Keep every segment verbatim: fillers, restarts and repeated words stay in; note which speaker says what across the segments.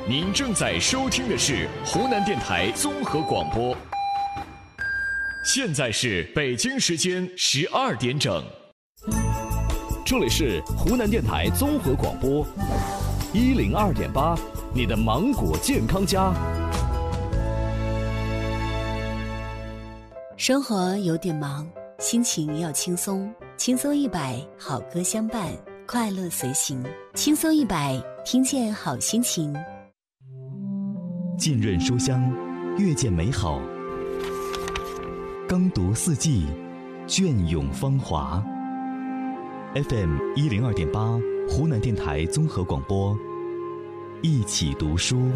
Speaker 1: 您正在收听的是湖南电台综合广播，现在是北京时间十二点整。
Speaker 2: 这里是湖南电台综合广播一零二点八，你的芒果健康家。
Speaker 3: 生活有点忙，心情要轻松，轻松一百，好歌相伴，快乐随行。轻松一百，听见好心情。
Speaker 4: 浸润书香，阅见美好。耕读四季，隽永芳华。F M 一零二点八，湖南电台综合广播，一起读书。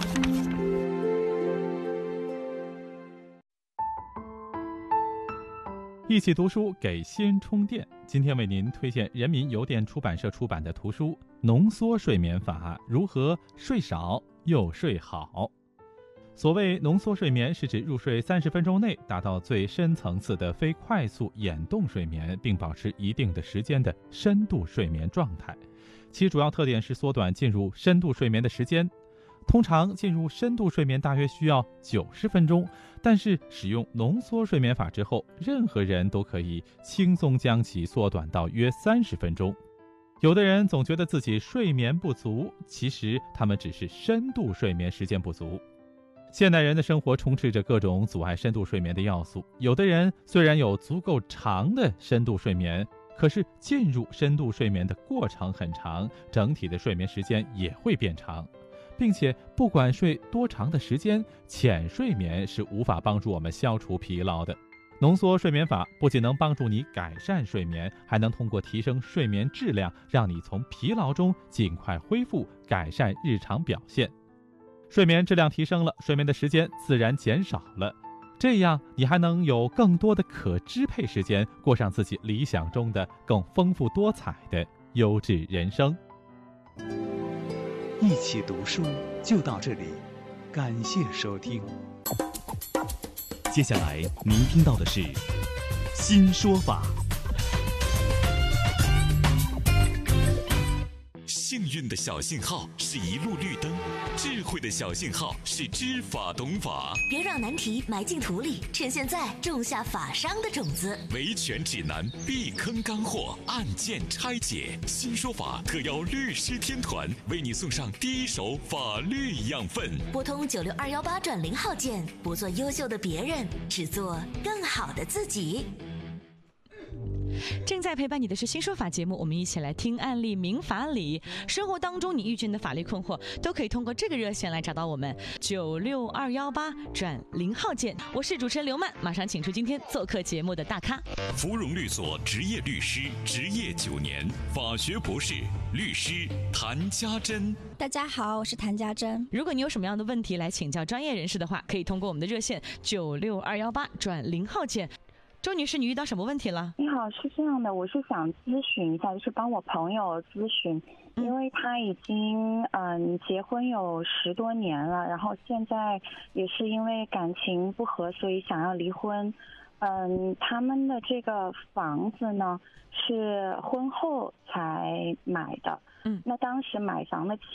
Speaker 5: 一起读书给心充电。今天为您推荐人民邮电出版社出版的图书《浓缩睡眠法》，如何睡少又睡好。所谓浓缩睡眠，是指入睡三十分钟内达到最深层次的非快速眼动睡眠，并保持一定的时间的深度睡眠状态。其主要特点是缩短进入深度睡眠的时间。通常进入深度睡眠大约需要九十分钟，但是使用浓缩睡眠法之后，任何人都可以轻松将其缩短到约三十分钟。有的人总觉得自己睡眠不足，其实他们只是深度睡眠时间不足。现代人的生活充斥着各种阻碍深度睡眠的要素，有的人虽然有足够长的深度睡眠，可是进入深度睡眠的过程很长，整体的睡眠时间也会变长。并且不管睡多长的时间，浅睡眠是无法帮助我们消除疲劳的。浓缩睡眠法不仅能帮助你改善睡眠，还能通过提升睡眠质量，让你从疲劳中尽快恢复，改善日常表现。睡眠质量提升了，睡眠的时间自然减少了，这样你还能有更多的可支配时间，过上自己理想中的更丰富多彩的优质人生。
Speaker 6: 一起读书就到这里，感谢收听。
Speaker 4: 接下来您听到的是新说法。
Speaker 1: 幸运的小信号是一路绿灯，智慧的小信号是知法懂法。
Speaker 7: 别让难题埋进土里，趁现在种下法商的种子。
Speaker 1: 维权指南，避坑干货，案件拆解。新说法特邀律师天团为你送上第一手法律养分。
Speaker 7: 拨通九六二幺八转零号键，不做优秀的别人，只做更好的自己。
Speaker 8: 正在陪伴你的是新说法节目，我们一起来听案例明法理。生活当中你遇见的法律困惑，都可以通过这个热线来找到我们，九六二幺八转零号键。我是主持人刘曼，马上请出今天做客节目的大咖，
Speaker 1: 芙蓉律所执业律师，执业九年，法学博士，律师谭家珍。
Speaker 9: 大家好，我是谭家珍。
Speaker 8: 如果你有什么样的问题来请教专业人士的话，可以通过我们的热线九六二幺八转零号键。周女士，你遇到什么问题了？
Speaker 10: 你好，是这样的，我是想咨询一下，就是帮我朋友咨询，因为他已经嗯结婚有十多年了，然后现在也是因为感情不和，所以想要离婚。嗯，他们的这个房子呢是婚后才买的，嗯，那当时买房的